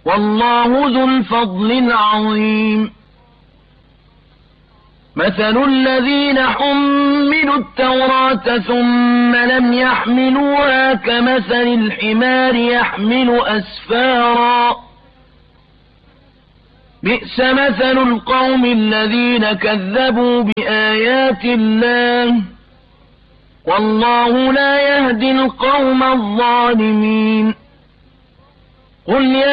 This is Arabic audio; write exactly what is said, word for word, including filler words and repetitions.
والله ذو الفضل العظيم. مثل الذين حملوا التوراة ثم لم يحملوها كمثل الحمار يحمل أسفارا بئس مثل القوم الذين كذبوا بآيات الله والله لا يهدي القوم الظالمين. قل يا